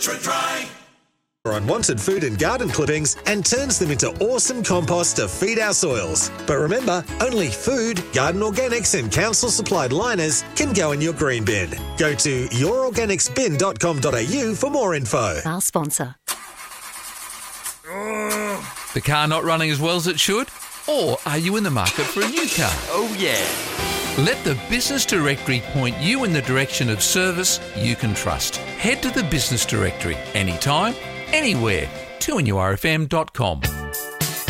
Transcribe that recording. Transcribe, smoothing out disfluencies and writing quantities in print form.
Try. Unwanted food and garden clippings and turns them into awesome compost to feed our soils. But remember, only food, garden organics and council-supplied liners can go in your green bin. Go to yourorganicsbin.com.au for more info. Our sponsor. The car not running as well as it should? Or are you in the market for a new car? Oh, yeah. Let the Business Directory point you in the direction of service you can trust. Head to the Business Directory anytime, anywhere. 2NURFM.com.